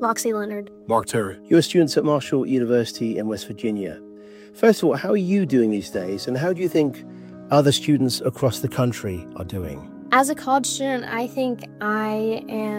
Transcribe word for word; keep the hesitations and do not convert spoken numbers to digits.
Moxie Leonard. Mark Terry. You're students at Marshall University in West Virginia. First of all, how are you doing these days, and how do you think other students across the country are doing? As a college student, I think I am